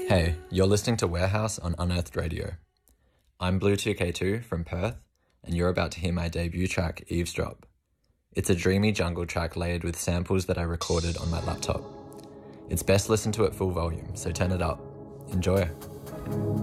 Hey, you're listening to Warehouse on Unearthed Radio. I'm Blue2K2 from Perth, and you're about to hear my debut track, Eavesdrop. It's a dreamy jungle track layered with samples that I recorded on my laptop. It's best listened to at full volume, so turn it up. Enjoy.